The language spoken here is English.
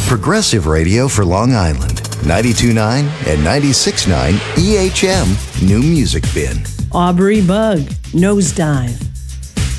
Progressive radio for Long Island. 92.9 and 96.9 EHM New Music Bin. Aubrey Bug, Nosedive.